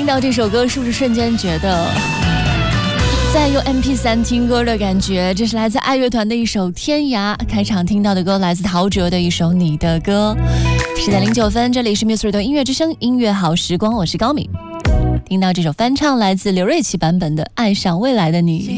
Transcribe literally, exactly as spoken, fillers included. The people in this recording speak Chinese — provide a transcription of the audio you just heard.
听到这首歌，是不是瞬间觉得在用 M P 三 听歌的感觉？这是来自爱乐团的一首《天涯》。开场听到的歌来自陶喆的一首《你的歌》。十点零九分，这里是 Music 的音乐之声，音乐好时光，我是高敏。听到这首翻唱来自刘瑞琦版本的《爱上未来的你》。